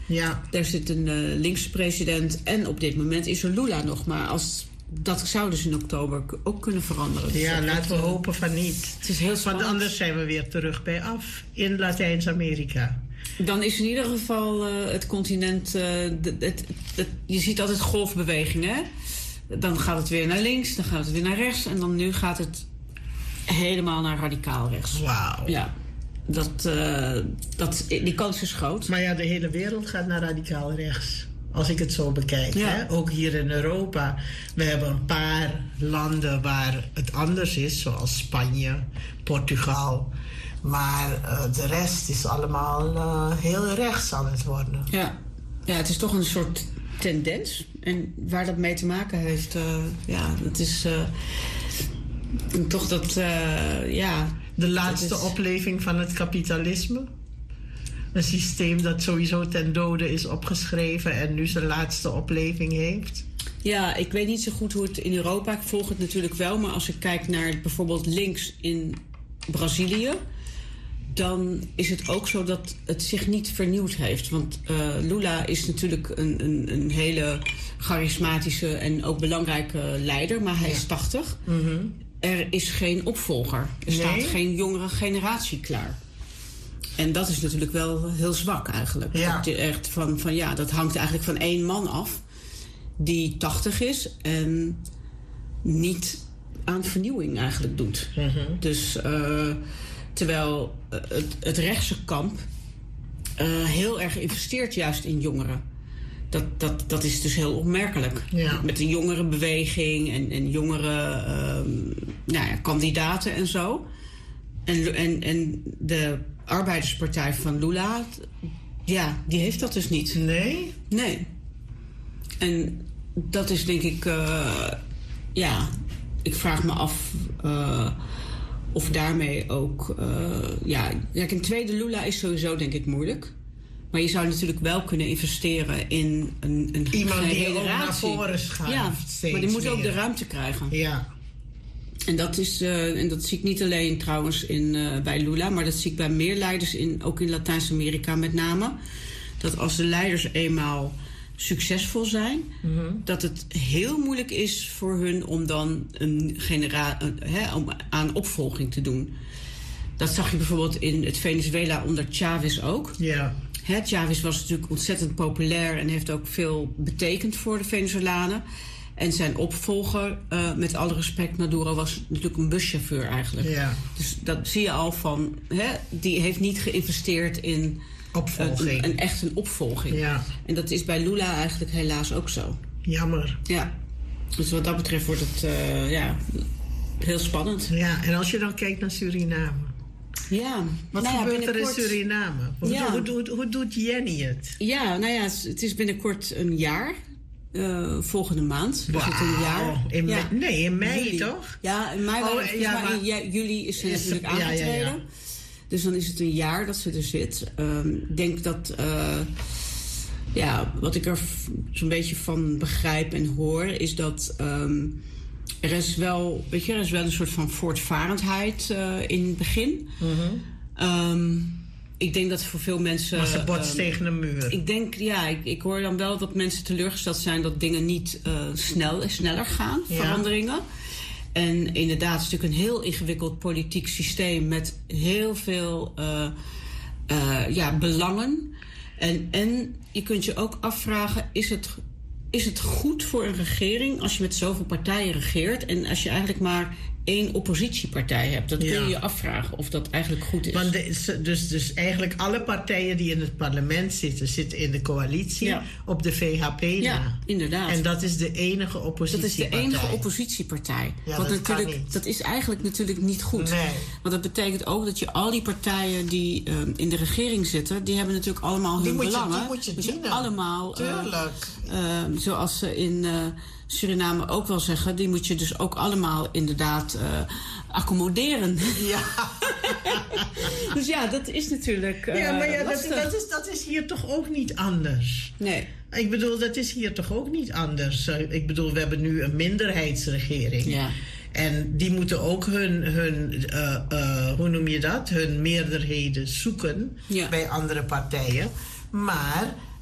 Ja. Daar zit een linkse president en op dit moment is er Lula nog. Maar dat zou dus in oktober ook kunnen veranderen. Dus laten we hopen van niet. Het is heel spannend. Want anders zijn we weer terug bij af in Latijns-Amerika. Dan is in ieder geval het continent... je ziet altijd golfbewegingen. Dan gaat het weer naar links, dan gaat het weer naar rechts. En dan nu gaat het helemaal naar radicaal rechts. Wauw. Ja, die kans is groot. Maar ja, de hele wereld gaat naar radicaal rechts. Als ik het zo bekijk. Ja. Hè? Ook hier in Europa. We hebben een paar landen waar het anders is. Zoals Spanje, Portugal. Maar de rest is allemaal heel rechts aan het worden. Ja, het is toch een soort tendens. En waar dat mee te maken heeft... dat is... toch dat... De laatste opleving van het kapitalisme. Een systeem dat sowieso ten dode is opgeschreven en nu zijn laatste opleving heeft. Ja, ik weet niet zo goed hoe het in Europa... Ik volg het natuurlijk wel, maar als ik kijk naar bijvoorbeeld links in Brazilië... dan is het ook zo dat het zich niet vernieuwd heeft. Want Lula is natuurlijk een hele charismatische en ook belangrijke leider... maar hij is 80. Mm-hmm. Er is geen opvolger. Er staat geen jongere generatie klaar. En dat is natuurlijk wel heel zwak eigenlijk. Ja. Dat hangt eigenlijk van één man af... die 80 is en niet aan vernieuwing eigenlijk doet. Mm-hmm. Dus terwijl het rechtse kamp heel erg investeert juist in jongeren. Dat is dus heel opmerkelijk. Ja. Met de jongerenbeweging en jongere kandidaten en zo. En de arbeiderspartij van Lula, die heeft dat dus niet. Nee? Nee. En dat is denk ik... ik vraag me af... of daarmee ook... kijk, een tweede Lula is sowieso denk ik moeilijk. Maar je zou natuurlijk wel kunnen investeren in een iemand die generatie. ook naar voren schuift. Ja, maar die moet meer. ook de ruimte krijgen. Ja. En dat zie ik niet alleen trouwens bij Lula... maar dat zie ik bij meer leiders, ook in Latijns-Amerika met name. Dat als de leiders eenmaal succesvol zijn... Mm-hmm. dat het heel moeilijk is voor hun om dan om aan opvolging te doen. Dat zag je bijvoorbeeld in het Venezuela onder Chavez ook. Ja. Chavez was natuurlijk ontzettend populair... en heeft ook veel betekend voor de Venezolanen... En zijn opvolger, met alle respect, Maduro was natuurlijk een buschauffeur eigenlijk. Ja. Dus dat zie je al van, die heeft niet geïnvesteerd in opvolging. Een opvolging. Ja. En dat is bij Lula eigenlijk helaas ook zo. Jammer. Ja. Dus wat dat betreft wordt het heel spannend. Ja, en als je dan kijkt naar Suriname. Ja. Wat gebeurt er in Suriname? Hoe doet Jenny het? Ja, het is binnenkort een jaar. Volgende maand. Wow. Is het een jaar? In mei juli. toch? Ja, in mei. In juli is ze natuurlijk aangetreden. Ja. Dus dan is het een jaar dat ze er zit. Ik denk dat... wat ik er zo'n beetje van begrijp en hoor... is dat er is wel een soort van voortvarendheid in het begin. Mm-hmm. Ik denk dat voor veel mensen... Maar ze botst tegen een muur. Ik denk, ik hoor dan wel dat mensen teleurgesteld zijn... dat dingen niet sneller gaan, veranderingen. En inderdaad, het is natuurlijk een heel ingewikkeld politiek systeem... met heel veel belangen. En je kunt je ook afvragen, is het goed voor een regering... als je met zoveel partijen regeert... en als je eigenlijk maar 1 oppositiepartij hebt? Dat kun je je afvragen of dat eigenlijk goed is. Want dus eigenlijk alle partijen die in het parlement zitten in de coalitie op de VHP na. Ja, inderdaad. En dat is de enige oppositiepartij. Dat is de enige oppositiepartij. Ja, Want dat natuurlijk, dat is eigenlijk natuurlijk niet goed. Nee. Want dat betekent ook dat je al die partijen die in de regering zitten... die hebben natuurlijk allemaal hun belangen. Die moet je dienen. Allemaal. Tuurlijk. Zoals ze in Suriname ook wel zeggen... die moet je dus ook allemaal inderdaad accommoderen. Ja. Dus dat is natuurlijk dat is hier toch ook niet anders? Nee. Ik bedoel, dat is hier toch ook niet anders? Ik bedoel, we hebben nu een minderheidsregering. Ja. En die moeten ook hun meerderheden zoeken bij andere partijen. Maar